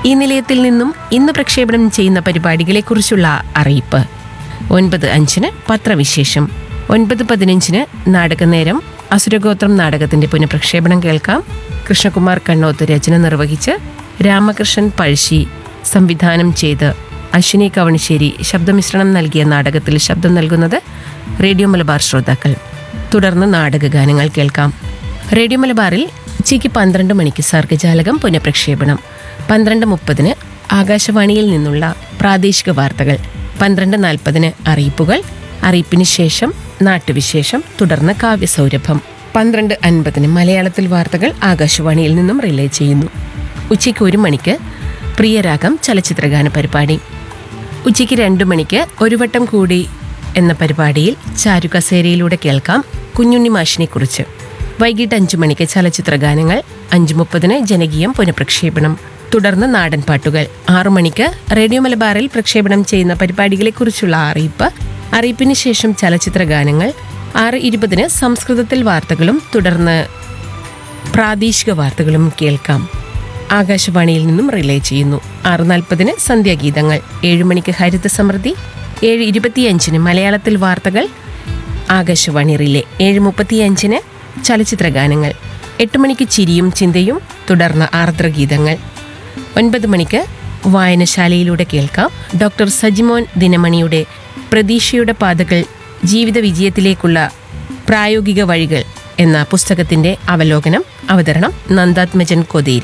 ഈ നിലയത്തിൽ നിന്നും ഇന്ന് പ്രക്ഷേപണം ചെയ്യുന്ന പരിപാടികളെക്കുറിച്ചുള്ള അറിയിപ്പ്. 9:05 പത്രവിശേഷം. 9:15 നാടകനേരം. അസുരഗോത്രം നാടകത്തിന്റെ പുനഃപ്രക്ഷേപണം കേൾക്കാം. കൃഷ്ണകുമാർ കണ്ണോത്ത് രചന നിർവഹിച്ച് രാമകൃഷ്ണൻ പഴശ്ശി സംവിധാനം ചെയ്ത് അശ്വിനി കവണിശ്ശേരി ശബ്ദമിശ്രണം നൽകിയ നാടകത്തിൽ ശബ്ദം നൽകുന്നത് റേഡിയോ മലബാർ ശ്രോതാക്കൾ. തുടർന്ന് നാടകഗാനങ്ങൾ കേൾക്കാം. റേഡിയോ മലബാറിൽ ഉച്ചയ്ക്ക് 12 മണിക്ക് സർഗജാലകം പുനഃപ്രക്ഷേപണം. 12:30 ആകാശവാണിയിൽ നിന്നുള്ള പ്രാദേശിക വാർത്തകൾ. 12:40 അറിയിപ്പുകൾ. അറിയിപ്പിന് ശേഷം നാട്ടുവിശേഷം. തുടർന്ന് കാവ്യസൗരഭം. 12:50 മലയാളത്തിൽ വാർത്തകൾ ആകാശവാണിയിൽ നിന്നും റിലേ ചെയ്യുന്നു. ഉച്ചയ്ക്ക് 1 മണിക്ക് പ്രിയരാഗം ചലച്ചിത്രഗാന പരിപാടി. ഉച്ചയ്ക്ക് 2 മണിക്ക് ഒരു വട്ടം കൂടി എന്ന പരിപാടിയിൽ ചാരുകസേരയിലൂടെ കേൾക്കാം കുഞ്ഞുണ്ണി മാഷിനെക്കുറിച്ച്. വൈകിട്ട് 5 മണിക്ക് ചലച്ചിത്രഗാനങ്ങൾ. 5:30 ജനകീയം പുനഃപ്രക്ഷേപണം. തുടർന്ന് നാടൻ പാട്ടുകൾ. 6 മണിക്ക് റേഡിയോ മലബാറിൽ പ്രക്ഷേപണം ചെയ്യുന്ന പരിപാടികളെക്കുറിച്ചുള്ള അറിയിപ്പ്. അറിയിപ്പിന് ശേഷം ചലച്ചിത്രഗാനങ്ങൾ. 6:20 സംസ്കൃതത്തിൽ വാർത്തകളും തുടർന്ന് പ്രാദേശിക വാർത്തകളും കേൾക്കാം. ആകാശവാണിയിൽ നിന്നും റിലേ ചെയ്യുന്നു. 6:40 സന്ധ്യാഗീതങ്ങൾ. 7 മണിക്ക് ഹരിത സമൃദ്ധി. 7:25 മലയാളത്തിൽ വാർത്തകൾ ആകാശവാണി റിലേ. 7:35 ചലച്ചിത്രഗാനങ്ങൾ. 8 മണിക്ക് ചിരിയും ചിന്തയും. തുടർന്ന് ആർദ്രഗീതങ്ങൾ. 9 മണിക്ക് വായനശാലയിലൂടെ കേൾക്കാം ഡോക്ടർ സജിമോൻ ദിനമണിയുടെ പ്രതീക്ഷയുടെ പാതകൾ ജീവിത വിജയത്തിലേക്കുള്ള പ്രായോഗിക വഴികൾ എന്ന പുസ്തകത്തിന്റെ അവലോകനം. അവതരണം നന്ദാത്മജൻ കൊതേരി.